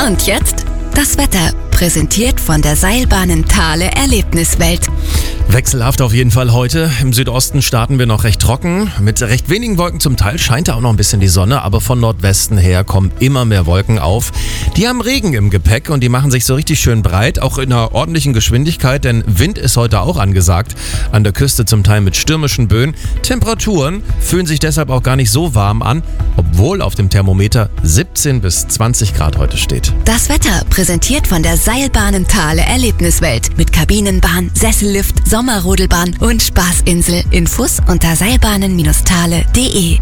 Und jetzt das Wetter, präsentiert von der Seilbahnen Thale Erlebniswelt. Wechselhaft auf jeden Fall heute. Im Südosten starten wir noch recht trocken. Mit recht wenigen Wolken zum Teil scheint da auch noch ein bisschen die Sonne, aber von Nordwesten her kommen immer mehr Wolken auf. Die haben Regen im Gepäck und die machen sich so richtig schön breit, auch in einer ordentlichen Geschwindigkeit, denn Wind ist heute auch angesagt. An der Küste zum Teil mit stürmischen Böen. Temperaturen fühlen sich deshalb auch gar nicht so warm an, obwohl auf dem Thermometer 17 bis 20 Grad heute steht. Das Wetter, präsentiert von der Seilbahnen Thale Erlebniswelt. Mit Kabinenbahn, Sessellift, Sommerrodelbahn und Spaßinsel. Infos unter seilbahnen-thale.de.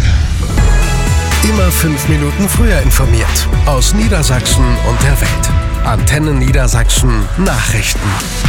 Immer 5 Minuten früher informiert. Aus Niedersachsen und der Welt. Antennen Niedersachsen Nachrichten.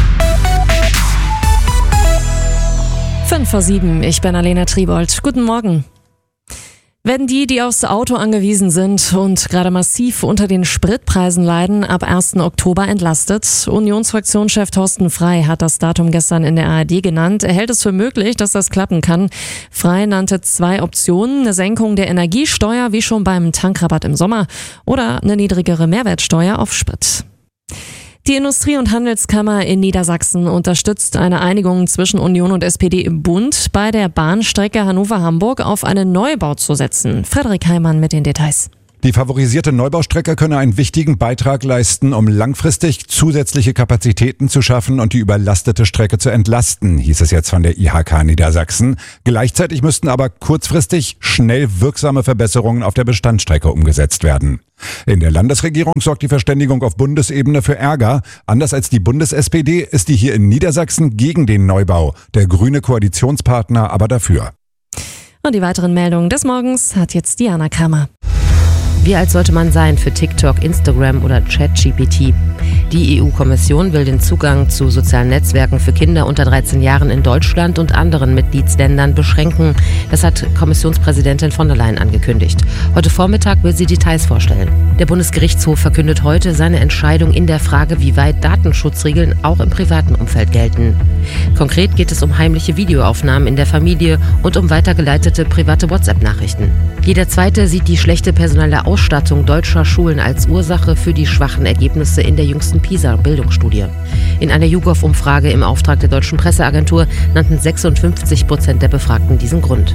5:07, ich bin Alena Triebold. Guten Morgen. Werden die aufs Auto angewiesen sind und gerade massiv unter den Spritpreisen leiden, ab 1. Oktober entlastet? Unionsfraktionschef Thorsten Frey hat das Datum gestern in der ARD genannt. Er hält es für möglich, dass das klappen kann. Frey nannte 2 Optionen: eine Senkung der Energiesteuer, wie schon beim Tankrabatt im Sommer, oder eine niedrigere Mehrwertsteuer auf Sprit. Die Industrie- und Handelskammer in Niedersachsen unterstützt eine Einigung zwischen Union und SPD im Bund, bei der Bahnstrecke Hannover-Hamburg auf einen Neubau zu setzen. Frederik Heimann mit den Details. Die favorisierte Neubaustrecke könne einen wichtigen Beitrag leisten, um langfristig zusätzliche Kapazitäten zu schaffen und die überlastete Strecke zu entlasten, hieß es jetzt von der IHK Niedersachsen. Gleichzeitig müssten aber kurzfristig schnell wirksame Verbesserungen auf der Bestandsstrecke umgesetzt werden. In der Landesregierung sorgt die Verständigung auf Bundesebene für Ärger. Anders als die Bundes-SPD ist die hier in Niedersachsen gegen den Neubau, der grüne Koalitionspartner aber dafür. Und die weiteren Meldungen des Morgens hat jetzt Diana Kramer. Wie alt sollte man sein für TikTok, Instagram oder ChatGPT? Die EU-Kommission will den Zugang zu sozialen Netzwerken für Kinder unter 13 Jahren in Deutschland und anderen Mitgliedsländern beschränken. Das hat Kommissionspräsidentin von der Leyen angekündigt. Heute Vormittag will sie Details vorstellen. Der Bundesgerichtshof verkündet heute seine Entscheidung in der Frage, wie weit Datenschutzregeln auch im privaten Umfeld gelten. Konkret geht es um heimliche Videoaufnahmen in der Familie und um weitergeleitete private WhatsApp-Nachrichten. Jeder Zweite sieht die schlechte personelle Ausstattung deutscher Schulen als Ursache für die schwachen Ergebnisse in der jüngsten PISA-Bildungsstudie. In einer YouGov-Umfrage im Auftrag der Deutschen Presseagentur nannten 56% der Befragten diesen Grund.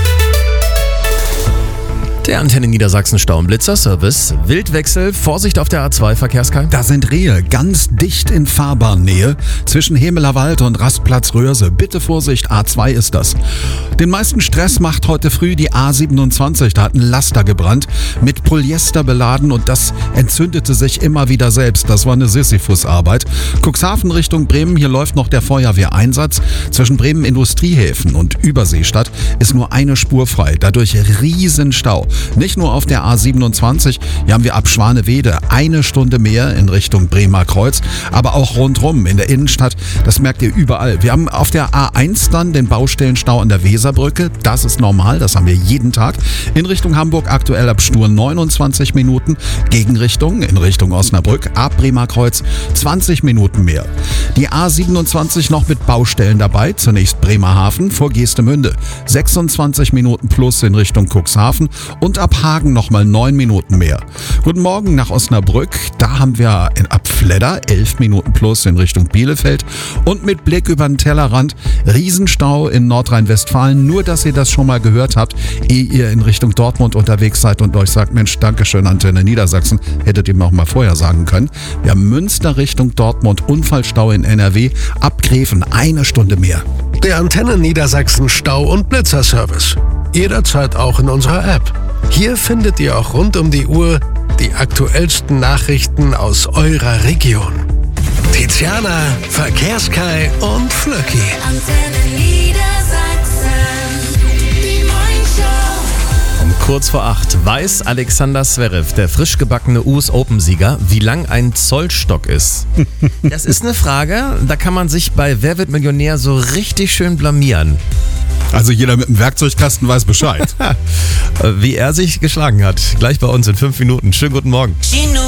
Der Antenne Niedersachsen Stau- und Blitzerservice. Wildwechsel, Vorsicht auf der A2, Verkehrskeim. Da sind Rehe ganz dicht in Fahrbahnnähe zwischen Hemelerwald und Rastplatz Röhrse. Bitte Vorsicht, A2 ist das. Den meisten Stress macht heute früh die A27. Da hat ein Laster gebrannt, mit Polyester beladen, und das entzündete sich immer wieder selbst. Das war eine Sisyphus-Arbeit. Cuxhaven Richtung Bremen, hier läuft noch der Feuerwehreinsatz. Zwischen Bremen Industriehäfen und Überseestadt ist nur eine Spur frei. Dadurch Riesenstau. Nicht nur auf der A27, hier haben wir ab Schwanewede 1 Stunde mehr in Richtung Bremer Kreuz, aber auch rundrum in der Innenstadt, das merkt ihr überall. Wir haben auf der A1 dann den Baustellenstau an der Weserbrücke, das ist normal, das haben wir jeden Tag. In Richtung Hamburg aktuell ab Stur 29 Minuten, Gegenrichtung in Richtung Osnabrück, ab Bremer Kreuz 20 Minuten mehr. Die A27 noch mit Baustellen dabei, zunächst Bremerhaven vor Geestemünde, 26 Minuten plus in Richtung Cuxhaven und ab Hagen nochmal 9 Minuten mehr. Guten Morgen nach Osnabrück, da haben wir ab Fledder 11 Minuten plus in Richtung Bielefeld und mit Blick über den Tellerrand Riesenstau in Nordrhein-Westfalen. Nur, dass ihr das schon mal gehört habt, ehe ihr in Richtung Dortmund unterwegs seid und euch sagt, Mensch, Dankeschön Antenne Niedersachsen, hättet ihr mir auch mal vorher sagen können. Wir haben Münster Richtung Dortmund, Unfallstau in NRW, ab Gräfen 1 Stunde mehr. Der Antenne Niedersachsen Stau- und Blitzerservice. Jederzeit auch in unserer App. Hier findet ihr auch rund um die Uhr die aktuellsten Nachrichten aus eurer Region. Tiziana, Verkehrskai und Flöcki. Antenne Niedersachsen, die Morningshow. Um kurz vor 8 weiß Alexander Zverev, der frisch gebackene US Open-Sieger, wie lang ein Zollstock ist. Das ist eine Frage, da kann man sich bei Wer wird Millionär so richtig schön blamieren. Also jeder mit einem Werkzeugkasten weiß Bescheid. Wie er sich geschlagen hat. Gleich bei uns in 5 Minuten. Schönen guten Morgen.